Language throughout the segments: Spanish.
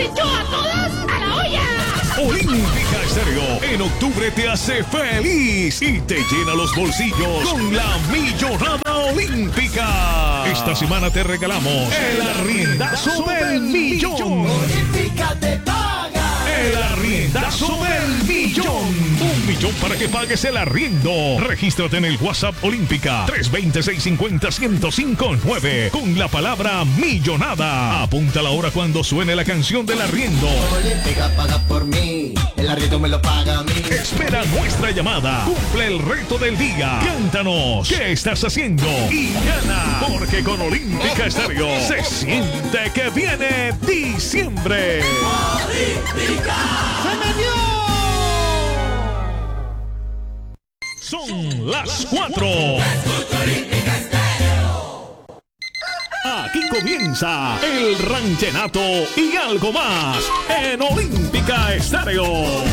echó a todas a la olla. Olímpica Estéreo en octubre te hace feliz y te llena los bolsillos con la millonada olímpica. Esta semana te regalamos el arriendazo del millón. Olímpica te paga. El arriendazo del millón. $1 millón para que pagues el arriendo. Regístrate en el WhatsApp Olímpica 320-650-1059 con la palabra millonada. Apunta la hora cuando suene la canción del arriendo. Olímpica paga por mí, el arriendo me lo paga a mí. Espera nuestra llamada. Cumple el reto del día. Cántanos qué estás haciendo y gana. Porque con Olímpica Estéreo se siente que viene diciembre. Olímpica. ¡Se me dio! Son las 4. Aquí comienza el ranchenato y algo más en Olímpica Estéreo.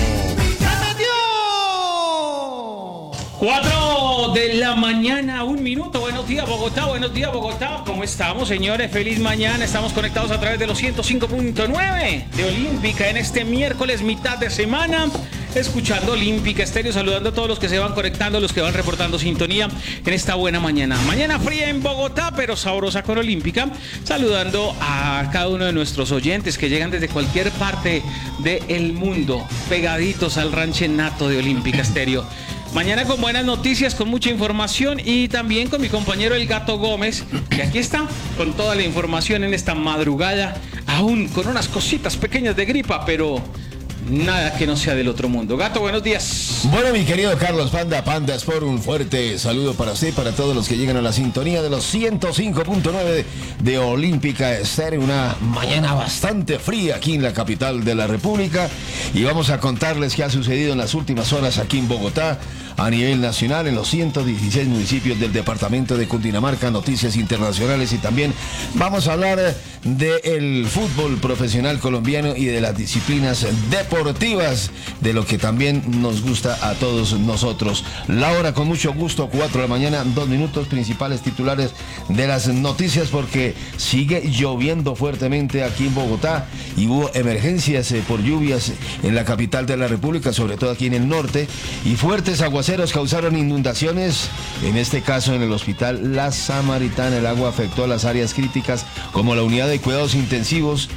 4 de la mañana, 1 minuto. Buenos días, Bogotá. Buenos días, Bogotá. ¿Cómo estamos, señores? Feliz mañana. Estamos conectados a través de los 105.9 de Olímpica en este miércoles, mitad de semana. Escuchando Olímpica Estéreo, saludando a todos los que se van conectando, los que van reportando sintonía en esta buena mañana. Mañana fría en Bogotá, pero sabrosa con Olímpica. Saludando a cada uno de nuestros oyentes que llegan desde cualquier parte del mundo, pegaditos al ranchenato de Olímpica Estéreo. Mañana con buenas noticias, con mucha información y también con mi compañero el Gato Gómez, que aquí está con toda la información en esta madrugada, aún con unas cositas pequeñas de gripa, pero nada que no sea del otro mundo. Gato, buenos días. Bueno, mi querido Carlos Panda Sport, un fuerte saludo para usted, para todos los que llegan a la sintonía de los 105.9 de Olímpica Estéreo. Una mañana bastante fría aquí en la capital de la República y vamos a contarles qué ha sucedido en las últimas horas aquí en Bogotá, a nivel nacional, en los 116 municipios del departamento de Cundinamarca, noticias internacionales y también vamos a hablar del fútbol profesional colombiano y de las disciplinas deportivas, de lo que también nos gusta a todos nosotros. La hora con mucho gusto, 4 de la mañana, 2 minutos, principales titulares de las noticias, porque sigue lloviendo fuertemente aquí en Bogotá y hubo emergencias por lluvias en la capital de la República, sobre todo aquí en el norte, y fuertes aguaceros causaron inundaciones, en este caso en el hospital La Samaritana. El agua afectó a las áreas críticas como la unidad de cuidados intensivos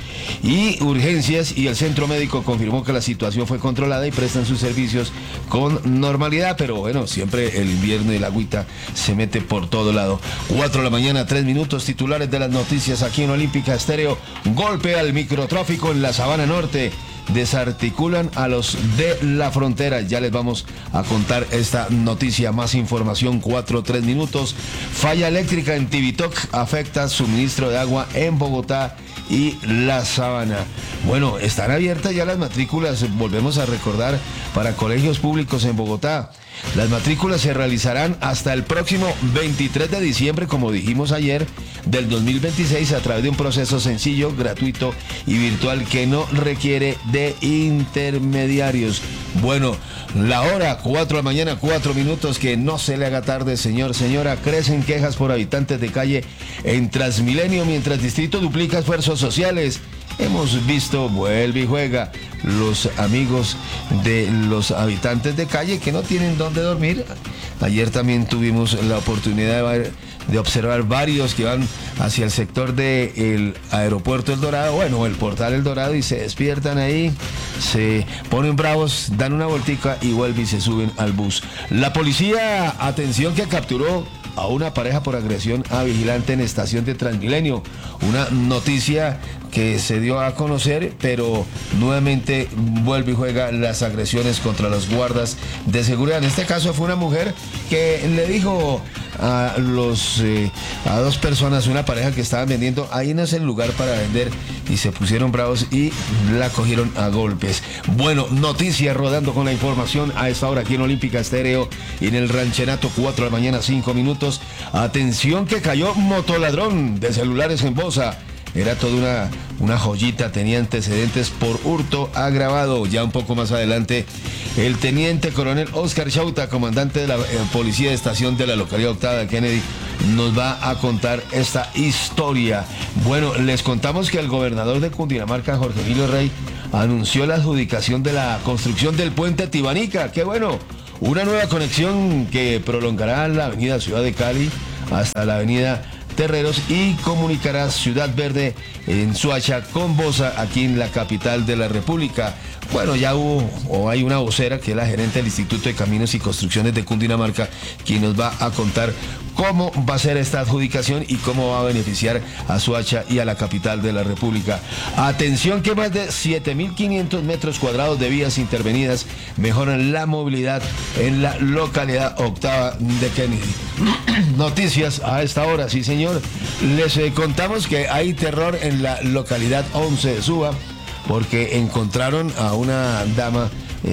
y urgencias, y el centro médico confirmó que la situación fue controlada y prestan sus servicios con normalidad, pero bueno, siempre el invierno y el agüita se mete por todo lado. 4 de la mañana, 3 minutos, titulares de las noticias aquí en Olímpica Estéreo. Golpe al microtráfico en la Sabana Norte. Desarticulan a los de la frontera. Ya les vamos a contar esta noticia. Más información, 3 minutos. Falla eléctrica en Tibitoc afecta suministro de agua en Bogotá y la Sabana. Bueno, están abiertas ya las matrículas, volvemos a recordar, para colegios públicos en Bogotá. Las matrículas se realizarán hasta el próximo 23 de diciembre, como dijimos ayer, del 2026, a través de un proceso sencillo, gratuito y virtual que no requiere de intermediarios. Bueno, la hora, 4 de la mañana, 4 minutos, que no se le haga tarde, señor, señora. Crecen quejas por habitantes de calle en Transmilenio, mientras Distrito duplica esfuerzos sociales. Hemos visto, vuelve y juega, los amigos de los habitantes de calle que no tienen dónde dormir. Ayer también tuvimos la oportunidad de observar varios que van hacia el sector del aeropuerto El Dorado, bueno, el portal El Dorado, y se despiertan ahí, se ponen bravos, dan una vueltica y vuelven y se suben al bus. La policía, atención, que capturó a una pareja por agresión a vigilante en estación de Transmilenio. Una noticia que se dio a conocer, pero nuevamente vuelve y juega las agresiones contra los guardas de seguridad. En este caso fue una mujer que le dijo a dos personas, una pareja que estaban vendiendo, ahí no es el lugar para vender, y se pusieron bravos y la cogieron a golpes. Bueno, noticias rodando con la información a esta hora aquí en Olímpica Estéreo y en el ranchenato, 4 de la mañana, 5 minutos. Atención, que cayó motoladrón de celulares en Bosa. era toda una joyita, tenía antecedentes por hurto agravado. Ya un poco más adelante, el teniente coronel Oscar Chauta, comandante de la policía de estación de la localidad Octava de Kennedy, nos va a contar esta historia. Bueno, les contamos que el gobernador de Cundinamarca, Jorge Emilio Rey, anunció la adjudicación de la construcción del puente Tibanica. ¡Qué bueno! Una nueva conexión que prolongará la avenida Ciudad de Cali hasta la avenida Terreros y comunicará Ciudad Verde en Soacha con Bosa, aquí en la capital de la República. Bueno, ya hay una vocera que es la gerente del Instituto de Caminos y Construcciones de Cundinamarca, quien nos va a contar cómo va a ser esta adjudicación y cómo va a beneficiar a Soacha y a la capital de la República. Atención que más de 7.500 metros cuadrados de vías intervenidas mejoran la movilidad en la localidad Octava de Kennedy. Noticias a esta hora, sí señor. Les contamos que hay terror en la localidad 11 de Suba, porque encontraron a una dama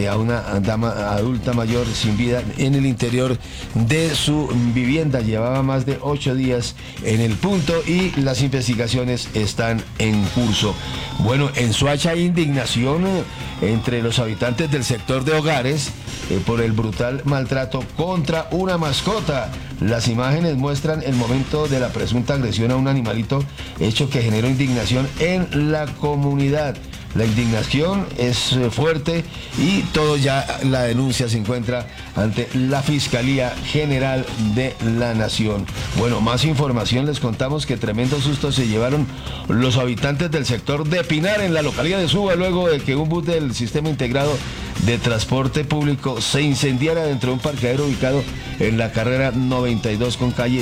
adulta mayor sin vida en el interior de su vivienda. Llevaba más de 8 días en el punto y las investigaciones están en curso. Bueno, en Soacha hay indignación entre los habitantes del sector de Hogares por el brutal maltrato contra una mascota. Las imágenes muestran el momento de la presunta agresión a un animalito, hecho que generó indignación en la comunidad. La indignación es fuerte y la denuncia se encuentra ante la Fiscalía General de la Nación. Bueno, más información, les contamos que tremendo susto se llevaron los habitantes del sector de Pinar en la localidad de Suba, luego de que un bus del Sistema Integrado de Transporte Público se incendiara dentro de un parqueadero ubicado en la carrera 92 con calle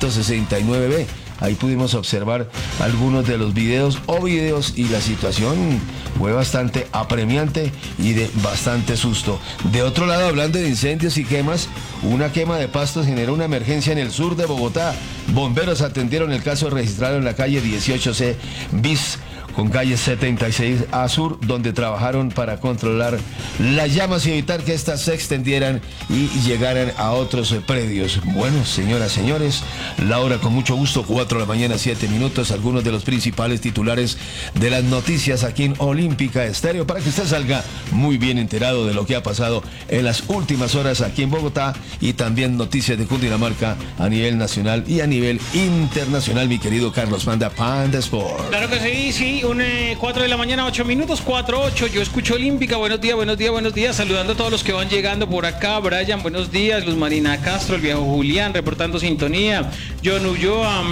169B. Ahí pudimos observar algunos de los videos y la situación fue bastante apremiante y de bastante susto. De otro lado, hablando de incendios y quemas, una quema de pastos generó una emergencia en el sur de Bogotá. Bomberos atendieron el caso registrado en la calle 18C bis con calle 76 A Sur, donde trabajaron para controlar las llamas y evitar que éstas se extendieran y llegaran a otros predios. Bueno, señoras, señores, la hora con mucho gusto, 4 de la mañana, 7 minutos, algunos de los principales titulares de las noticias aquí en Olímpica Estéreo, para que usted salga muy bien enterado de lo que ha pasado en las últimas horas aquí en Bogotá y también noticias de Cundinamarca a nivel nacional y a nivel internacional, mi querido Carlos Panda Sport. Claro que sí. 4 de la mañana, 8 minutos, 4:08. Yo escucho Olímpica. Buenos días. Saludando a todos los que van llegando por acá. Brian, buenos días. Luz Marina Castro, el viejo Julián, reportando sintonía. John Ulloa,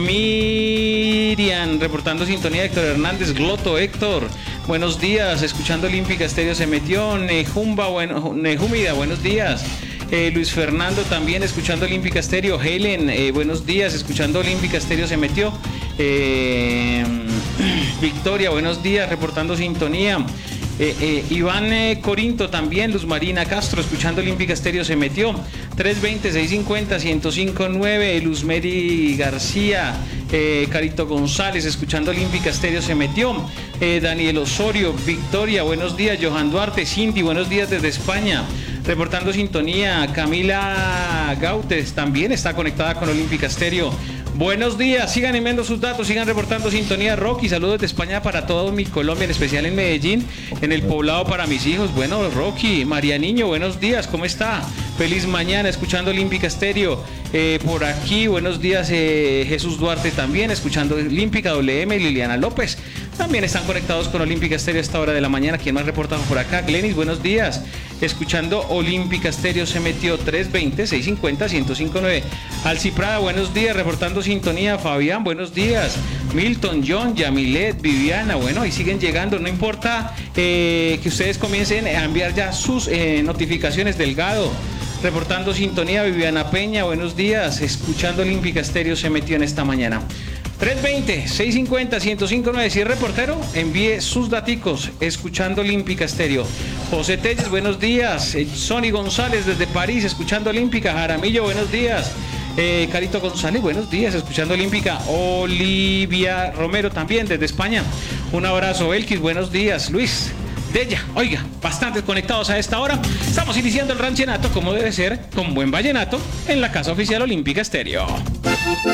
Miriam, reportando sintonía. Héctor Hernández, Gloto, Héctor. Buenos días. Escuchando Olímpica Estéreo se metió. Nejúmida, buenos días. Luis Fernando también escuchando Olímpica Estéreo. Helen, buenos días, escuchando Olímpica Estéreo se metió. Victoria, buenos días, reportando sintonía. Iván Corinto también. Luz Marina Castro escuchando Olímpica Estéreo se metió. 320-650-1059. Luz Mary García, Carito González escuchando Olímpica Estéreo se metió. Daniel Osorio, Victoria, buenos días. Johan Duarte, Cindy, buenos días desde España, reportando sintonía. Camila Gautes también está conectada con Olímpica Estéreo. Buenos días, sigan enviando sus datos, sigan reportando sintonía. Rocky, saludos de España para todo mi Colombia, en especial en Medellín, en el poblado para mis hijos. Bueno, Rocky, María Niño, buenos días, ¿cómo está? Feliz mañana, escuchando Olímpica Estéreo. Por aquí, buenos días, Jesús Duarte también, escuchando Olímpica WM. Liliana López, también están conectados con Olímpica Estéreo a esta hora de la mañana. ¿Quién más reporta por acá? Glenis, buenos días, escuchando Olímpica Estéreo se metió. 320-650-1059. Alci Prada, buenos días, reportando sintonía. Fabián, buenos días. Milton, John, Yamilet, Viviana, bueno, y siguen llegando, no importa que ustedes comiencen a enviar ya sus notificaciones. Delgado, reportando sintonía. Viviana Peña, buenos días, escuchando Olímpica Estéreo se metió en esta mañana. 320-650-1059. Si es reportero, envíe sus daticos, escuchando Olímpica Estéreo. José Telles, buenos días. Sonny González desde París, escuchando Olímpica. Jaramillo, buenos días. Carito González, buenos días, escuchando Olímpica. Olivia Romero también desde España, un abrazo. Elkis, buenos días. Luis Della, oiga, bastantes conectados a esta hora. Estamos iniciando el ranchenato como debe ser, con buen vallenato, en la casa oficial Olímpica Estéreo.